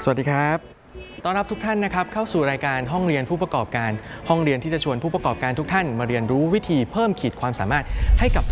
สวัสดีครับต้อนรับทุกท่านนะครับเข้าสู่รายการห้องเรียนผู้ประกอบการห้องเรียนที่จะชวนผู้ประกอบการทุกท่านมาเรียนรู้วิธีเพิ่มขีดความสามารถให้กับ